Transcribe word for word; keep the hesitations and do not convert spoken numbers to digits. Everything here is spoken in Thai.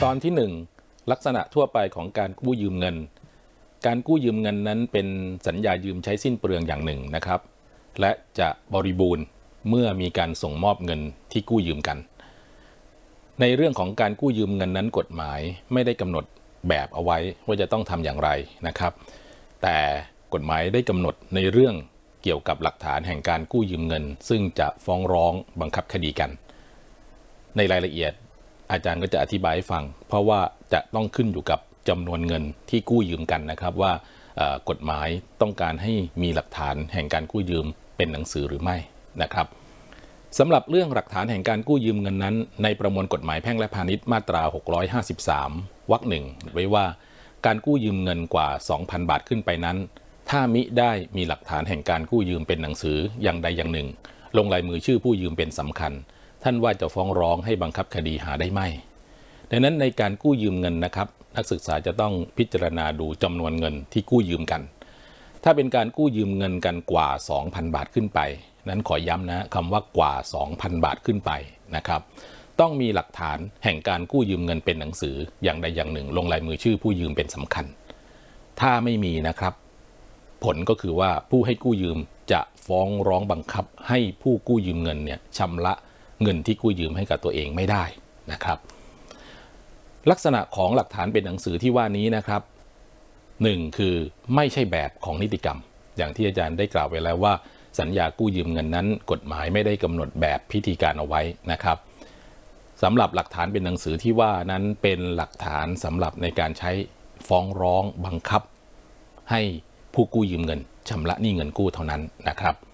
ตอนที่หนึ่งลักษณะทั่วไปของการกู้ยืมเงินการกู้ยืมเงินนั้นเป็นสัญญายืมใช้สิ้นเปลืองอย่างหนึ่งนะครับและจะบริบูรณ์เมื่อมีการส่งมอบเงินที่กู้ยืมกันในเรื่องของการกู้ยืมเงินนั้นกฎหมายไม่ได้กำหนดแบบเอาไว้ว่าจะต้องทำอย่างไรนะครับแต่กฎหมายได้กำหนดในเรื่องเกี่ยวกับหลักฐานแห่งการกู้ยืมเงินซึ่งจะฟ้องร้องบังคับคดีกันในรายละเอียดอาจารย์ก็จะอธิบายให้ฟังเพราะว่าจะต้องขึ้นอยู่กับจำนวนเงินที่กู้ยืมกันนะครับว่ากฎหมายต้องการให้มีหลักฐานแห่งการกู้ยืมเป็นหนังสือหรือไม่นะครับสำหรับเรื่องหลักฐานแห่งการกู้ยืมเงินนั้นในประมวลกฎหมายแพ่งและพาณิชย์มาตราหกร้อยห้าสิบสามวรรคหนึ่งไว้ว่าการกู้ยืมเงินกว่า สองพัน บาทขึ้นไปนั้นถ้ามิได้มีหลักฐานแห่งการกู้ยืมเป็นหนังสืออย่างใดอย่างหนึ่งลงลายมือชื่อผู้ยืมเป็นสำคัญท่านว่าจะฟ้องร้องให้บังคับคดีหาได้ไหมดังนั้นในการกู้ยืมเงินนะครับนักศึกษาจะต้องพิจารณาดูจำนวนเงินที่กู้ยืมกันถ้าเป็นการกู้ยืมเงินกันกว่า สองพัน บาทขึ้นไปนั้นขอย้ำนะคำว่ากว่า สองพัน บาทขึ้นไปนะครับต้องมีหลักฐานแห่งการกู้ยืมเงินเป็นหนังสืออย่างใดอย่างหนึ่งลงลายมือชื่อผู้ยืมเป็นสำคัญถ้าไม่มีนะครับผลก็คือว่าผู้ให้กู้ยืมจะฟ้องร้องบังคับให้ผู้กู้ยืมเงินเนี่ยชำระเงินที่กู้ยืมให้กับตัวเองไม่ได้นะครับลักษณะของหลักฐานเป็นหนังสือที่ว่านี้นะครับหนึ่งคือไม่ใช่แบบของนิติกรรมอย่างที่อาจารย์ได้กล่าวไว้แล้วว่าสัญญากู้ยืมเงินนั้นกฎหมายไม่ได้กำหนดแบบพิธีการเอาไว้นะครับสำหรับหลักฐานเป็นหนังสือที่ว่านั้นเป็นหลักฐานสำหรับในการใช้ฟ้องร้องบังคับให้ผู้กู้ยืมเงินชำระหนี้เงินกู้เท่านั้นนะครับ